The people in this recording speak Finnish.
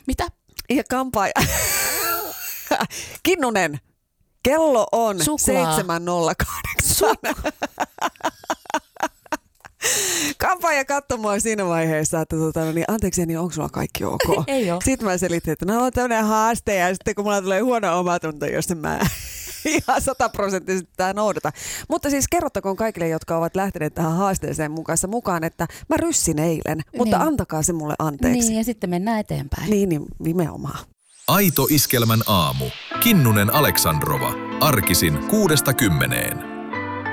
Mitä? Ja kampaaja. Kinnunen, kello on 7:08. Kampaaja katsoi mua siinä vaiheessa, että anteeksi, niin onko sulla kaikki ok? Ei ole. Sitten mä selitin, että no on tämmöinen haaste ja sitten kun mulla tulee huono omatunto, jos mä ihan 100% tämä noudata. Mutta siis kerrottakoon kaikille, jotka ovat lähteneet tähän haasteeseen mukaan, että mä ryssin eilen, mutta antakaa se mulle anteeksi. Niin, ja sitten mennään eteenpäin. Niin nimenomaan. Aito Iskelmän aamu. Kinnunen Aleksandrova. Arkisin 6–10.